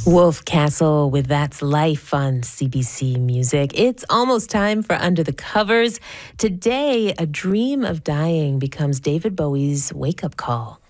Wolf Castle with That's Life on CBC Music. It's almost time for Under the Covers. Today, A Dream of Dying becomes David Bowie's wake-up call.